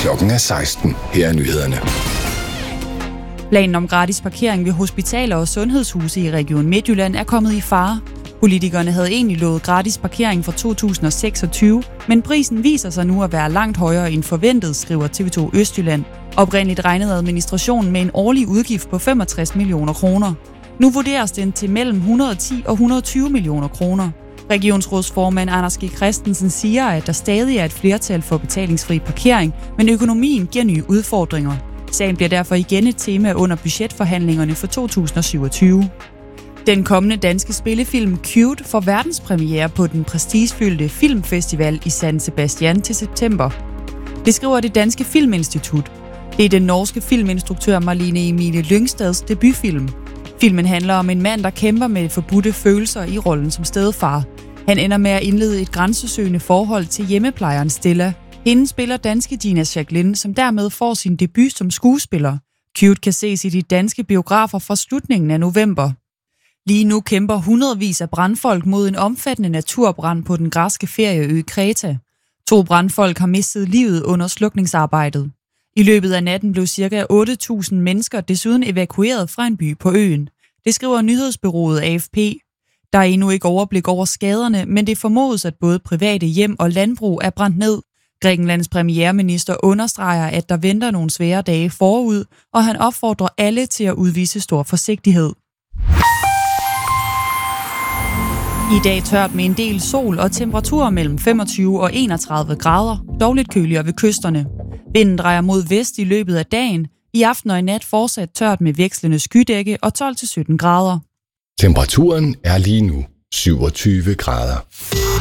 Klokken er 16. Her er nyhederne. Planen om gratis parkering ved hospitaler og sundhedshuse i Region Midtjylland er kommet i fare. Politikerne havde egentlig lovet gratis parkering for 2026, men prisen viser sig nu at være langt højere end forventet, skriver TV2 Østjylland. Oprindeligt regnede administrationen med en årlig udgift på 65 millioner kroner. Nu vurderes den til mellem 110 og 120 millioner kroner. Regionsrådsformand Anders G. Christensen siger, at der stadig er et flertal for betalingsfri parkering, men økonomien giver nye udfordringer. Sagen bliver derfor igen et tema under budgetforhandlingerne for 2027. Den kommende danske spillefilm Cute får verdenspremiere på den prestigefyldte filmfestival i San Sebastian til september. Det skriver det danske filminstitut. Det er den norske filminstruktør Marlene Emilie Lyngstads debutfilm. Filmen handler om en mand, der kæmper med forbudte følelser i rollen som stedfar. Han ender med at indlede et grænsesøgende forhold til hjemmeplejeren Stella. Hende spiller danske Gina Jacqueline, som dermed får sin debut som skuespiller. Cute kan ses i de danske biografer fra slutningen af november. Lige nu kæmper hundredvis af brandfolk mod en omfattende naturbrand på den græske ferieø Kreta. 2 brandfolk har mistet livet under slukningsarbejdet. I løbet af natten blev ca. 8.000 mennesker desuden evakueret fra en by på øen. Det skriver nyhedsbureauet AFP. Der er endnu ikke overblik over skaderne, men det formodes, at både private hjem og landbrug er brændt ned. Grækenlands premierminister understreger, at der venter nogle svære dage forud, og han opfordrer alle til at udvise stor forsigtighed. I dag tørt med en del sol og temperaturer mellem 25 og 31 grader, dog lidt køligere ved kysterne. Vinden drejer mod vest i løbet af dagen. I aften og i nat fortsat tørt med vekslende skydække og 12-17 grader. Temperaturen er lige nu 27 grader.